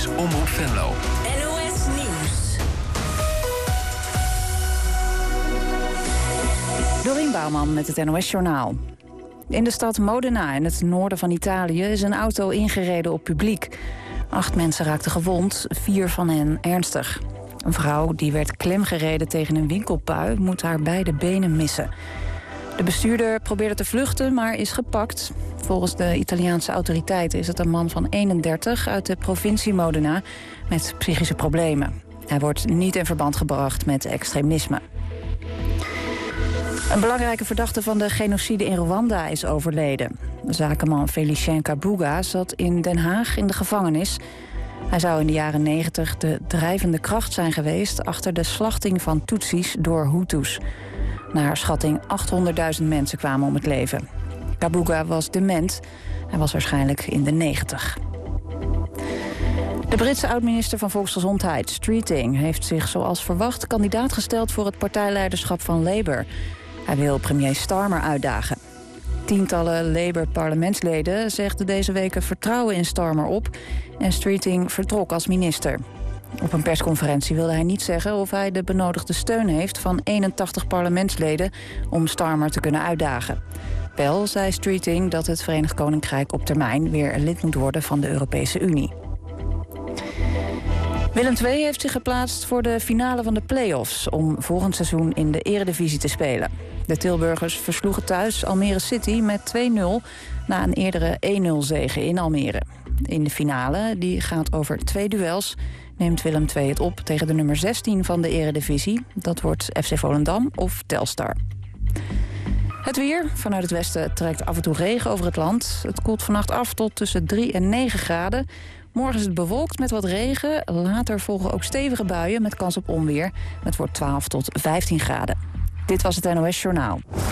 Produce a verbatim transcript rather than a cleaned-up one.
Omroep Venlo. N O S Nieuws. Dorien Bouwman met het N O S-journaal. In de stad Modena in het noorden van Italië is een auto ingereden op publiek. Acht mensen raakten gewond, vier van hen ernstig. Een vrouw die werd klemgereden tegen een winkelpui moet haar beide benen missen. De bestuurder probeerde te vluchten, maar is gepakt. Volgens de Italiaanse autoriteiten is het een man van eenendertig uit de provincie Modena met psychische problemen. Hij wordt niet in verband gebracht met extremisme. Een belangrijke verdachte van de genocide in Rwanda is overleden. Zakenman Félicien Kabuga zat in Den Haag in de gevangenis. Hij zou in de jaren negentig de drijvende kracht zijn geweest achter de slachting van Tutsis door Hutus. Naar schatting achthonderdduizend mensen kwamen om het leven. Kabuga was dement. Hij was waarschijnlijk in de negentig. De Britse oud-minister van Volksgezondheid, Streeting, heeft zich zoals verwacht kandidaat gesteld voor het partijleiderschap van Labour. Hij wil premier Starmer uitdagen. Tientallen Labour-parlementsleden zegden deze week vertrouwen in Starmer op en Streeting vertrok als minister. Op een persconferentie wilde hij niet zeggen of hij de benodigde steun heeft van eenentachtig parlementsleden om Starmer te kunnen uitdagen. Wel zei Streeting dat het Verenigd Koninkrijk op termijn weer lid moet worden van de Europese Unie. Willem twee heeft zich geplaatst voor de finale van de play-offs om volgend seizoen in de Eredivisie te spelen. De Tilburgers versloegen thuis Almere City met twee nul na een eerdere één nul zege in Almere. In de finale, die gaat over twee duels, neemt Willem twee het op tegen de nummer zestien van de Eredivisie. Dat wordt F C Volendam of Telstar. Het weer. Vanuit het westen trekt af en toe regen over het land. Het koelt vannacht af tot tussen drie en negen graden. Morgen is het bewolkt met wat regen. Later volgen ook stevige buien met kans op onweer. Het wordt twaalf tot vijftien graden. Dit was het N O S Journaal.